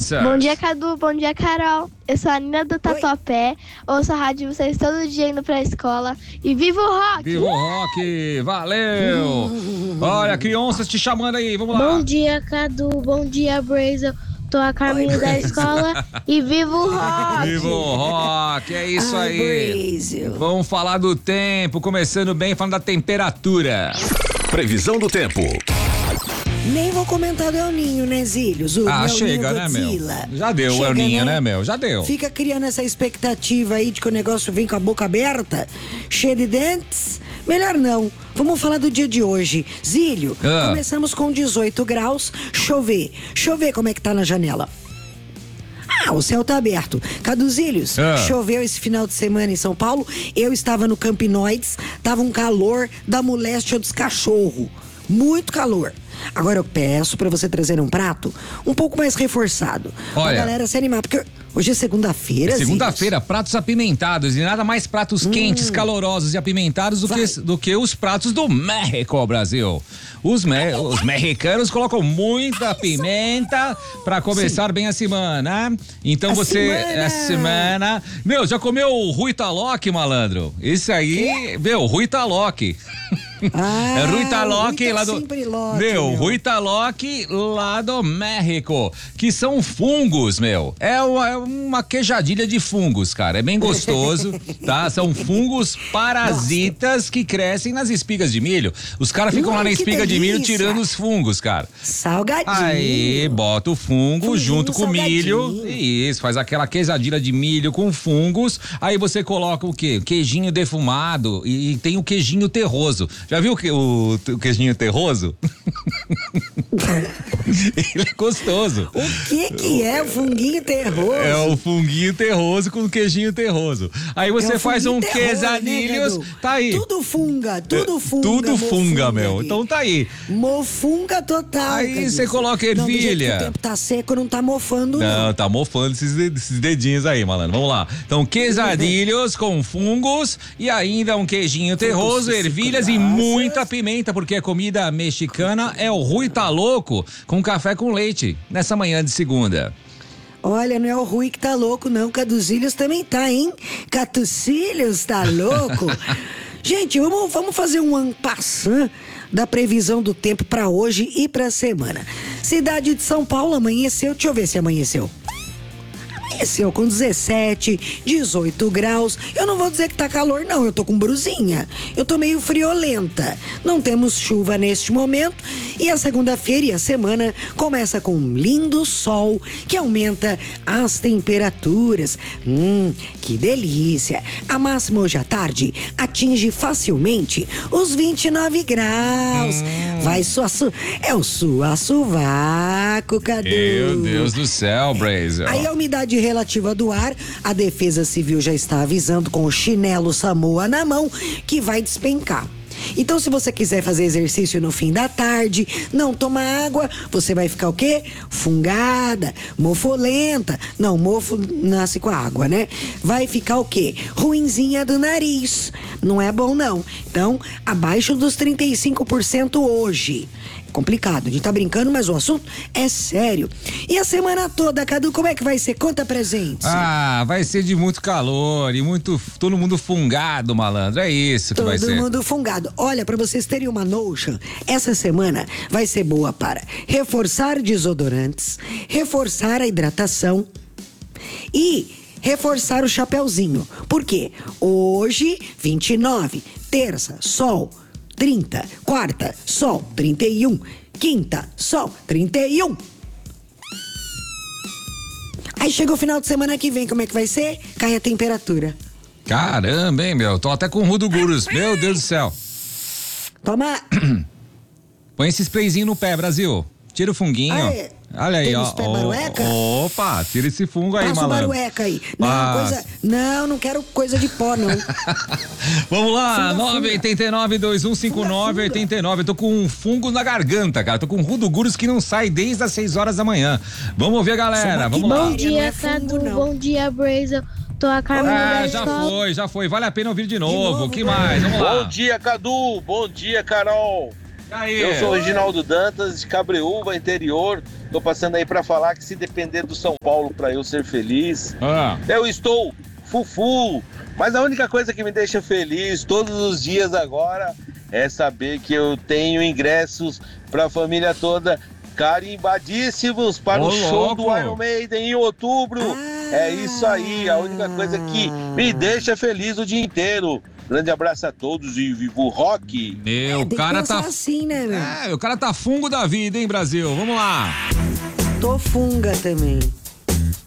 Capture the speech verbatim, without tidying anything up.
crianças. Bom dia, Cadu. Bom dia, Carol. Eu sou a Nina do Tatuapé. Ouço a rádio de vocês todo dia indo pra escola. E viva o rock! Viva o rock! Valeu! Olha, crianças te chamando aí, vamos lá. Bom dia, Cadu. Bom dia, Brazel. Tô a caminho da escola e viva o rock! Viva o rock, é isso Ai, aí. Brasil. Vamos falar do tempo, começando bem, falando da temperatura. Previsão do tempo. Nem vou comentar do El Ninho, né, Zílios? O Ah, El chega, Ninho né, meu? Godzilla. Já deu o El Chega, Ninho, né, meu? Já deu. Fica criando essa expectativa aí de que o negócio vem com a boca aberta, cheio de dentes. Melhor não. Vamos falar do dia de hoje. Zílio, Ah. começamos com dezoito graus, chover. Chover, como é que tá na janela? Ah, o céu tá aberto. Caduzílios, Ah. choveu esse final de semana em São Paulo. Eu estava no Campinoides, tava um calor da moléstia dos cachorros. Muito calor. Agora eu peço pra você trazer um prato um pouco mais reforçado. Pra Olha. galera se animar, porque hoje é segunda-feira, É Zílios. segunda-feira, pratos apimentados e nada mais pratos quentes, calorosos e apimentados do Vai. que, do que os pratos do México, Brasil. Os, me, os mexicanos colocam muita pimenta pra começar bem a semana. Então A você, semana. a semana... Meu, já comeu o Rui Taloc, malandro? Isso aí, meu, Rui Taloc. Ah, É Rui Taloc Rui tá lá do. sempre lote, meu, meu. Rui Taloc lá do México. Que são fungos, meu. É uma, é uma queijadilha de fungos, cara. É bem gostoso, tá? São fungos parasitas que crescem nas espigas de milho. Os caras ficam Ui, lá na que espiga de milho delícia. tirando os fungos, cara. Salgadinho. Aí, bota o fungo Funguinho junto com o milho. salgadinho. Isso, faz aquela queijadilha de milho com fungos. Aí você coloca o quê? Queijinho defumado e, e tem o queijinho terroso. Já viu o, que- o, o queijinho terroso? Ele é gostoso. O que que é o funguinho terroso? É o funguinho terroso com queijinho terroso. Aí você É o faz um funguinho terror, quesadilhos, né, Cadu? tá aí. Tudo funga, tudo funga. Tudo funga, mofunga meu. aqui. Então tá aí. Mofunga total. Aí Cadu. você coloca Não, do jeito que ervilha. o tempo tá seco, não tá mofando, não. Não, tá mofando esses, de- esses dedinhos aí, malandro. Vamos lá. Então, quesadilhos com fungos e ainda um queijinho terroso, ervilhas e muita pimenta, porque a comida mexicana é o Rui Tá Louco com café com leite nessa manhã de segunda. Olha, não é o Rui que tá louco, não. Caduzílios também tá, hein? Catucílios tá louco. Gente, vamos, vamos fazer um ampassant da previsão do tempo pra hoje e pra semana. Cidade de São Paulo amanheceu. Deixa eu ver se amanheceu. Amanheceu com dezessete, dezoito graus. Eu não vou dizer que tá calor, não. Eu tô com brusinha. Eu tô meio friolenta. Não temos chuva neste momento. E a segunda-feira e a semana começa com um lindo sol que aumenta as temperaturas. Hum, que delícia. A máxima hoje à tarde atinge facilmente os vinte e nove graus. Vai sua su... É o sua sovaco, Cadu. Meu Deus do céu, Brazel. Aí a umidade relativa do ar, a Defesa Civil já está avisando com o chinelo Samoa na mão que vai despencar. Então, se você quiser fazer exercício no fim da tarde, não tomar água, você vai ficar o quê? Fungada, mofolenta. Não, mofo nasce com a água, né? Vai ficar o quê? Ruinzinha do nariz. Não é bom, não. Então, abaixo dos trinta e cinco por cento hoje. Complicado, a gente tá brincando, mas o assunto é sério. E a semana toda, Cadu, como é que vai ser? Conta pra gente. Ah, vai ser de muito calor e muito. Todo mundo fungado, malandro. É isso que vai Todo ser. mundo fungado. Olha, pra vocês terem uma notion, essa semana vai ser boa para reforçar desodorantes, reforçar a hidratação e reforçar o chapeuzinho. Por quê? Hoje, vinte e nove, terça, sol, trinta, quarta, sol, trinta e um, quinta, sol, trinta e um. Aí chega o final de semana que vem, como é que vai ser? Cai a temperatura. Caramba, hein, meu? Tô até com o Rudo Gurus. Meu Deus do céu. Toma. Põe esse sprayzinho no pé, Brasil. Tira o funguinho. Aê. Olha aí, Tem ó. os pé Ó, barueca? Opa, tira esse fungo aí, Passa o malandro. barueca aí. Não, Passa. coisa, não, não quero coisa de pó, não. Vamos lá, Funga, nove oito nove, dois um cinco nove, oito nove. Eu tô com um fungo na garganta, cara. Tô com um Rudo Gurus que não sai desde as seis horas da manhã. Vamos ouvir a galera, vamos lá. Bom Não dia, é fungo, Cadu. não. Bom dia, Brazel. Tô a caminho da Ah, já escola. foi, já foi. Vale a pena ouvir de novo. novo, O que Bruno. mais? Vamos lá. Bom dia, Cadu. Bom dia, Carol. E aí? Eu sou o Reginaldo Dantas, de Cabreúva, interior. Tô passando aí pra falar que se depender do São Paulo pra eu ser feliz, Ah. eu estou fufu. Mas a única coisa que me deixa feliz todos os dias agora é saber que eu tenho ingressos pra família toda carimbadíssimos para Ô, o show louco. do Iron Maiden em outubro. É isso aí, a única coisa que me deixa feliz o dia inteiro. Grande abraço a todos e viva o rock. Meu, Tem o que cara pensar tá. assim, né, meu? É, o cara tá fungo da vida, hein, Brasil? Vamos lá. Tô funga também.